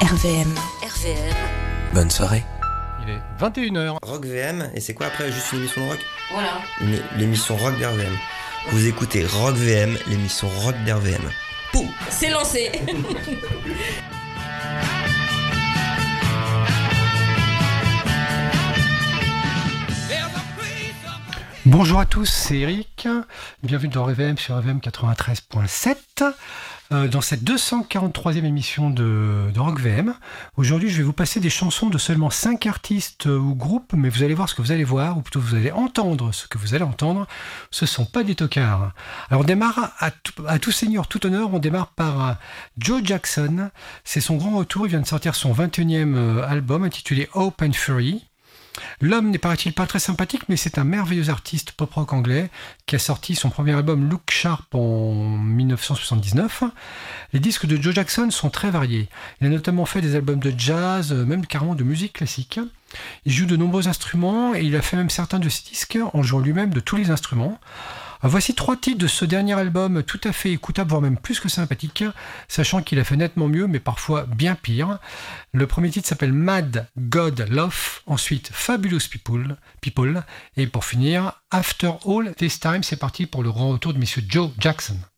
RVM. Bonne soirée. Il est 21h. Rock VM, et c'est quoi après? Juste une émission de rock? Voilà. L'émission rock d'RVM. Vous écoutez Rock VM, l'émission rock d'RVM. Poum! C'est lancé. Bonjour à tous, c'est Eric. Bienvenue dans RVM sur RVM 93.7. Dans cette 243e émission de Rock VM. Aujourd'hui, je vais vous passer des chansons de seulement 5 artistes ou groupes, mais vous allez voir ce que vous allez voir, ou plutôt vous allez entendre ce que vous allez entendre. Ce ne sont pas des tocards. Alors on démarre à tout seigneur, tout honneur, on démarre par Joe Jackson. C'est son grand retour, il vient de sortir son 21e album intitulé Hope and Fury. L'homme n'est, paraît-il, pas très sympathique, mais c'est un merveilleux artiste pop-rock anglais qui a sorti son premier album Look Sharp en 1979. Les disques de Joe Jackson sont très variés. Il a notamment fait des albums de jazz, même carrément de musique classique. Il joue de nombreux instruments et il a fait même certains de ses disques en jouant lui-même de tous les instruments. Voici 3 titres de ce dernier album tout à fait écoutable, voire même plus que sympathique, sachant qu'il a fait nettement mieux, mais parfois bien pire. Le premier titre s'appelle Mad God Love, ensuite Fabulous People, et pour finir, After All This Time, c'est parti pour le grand retour de Monsieur Joe Jackson.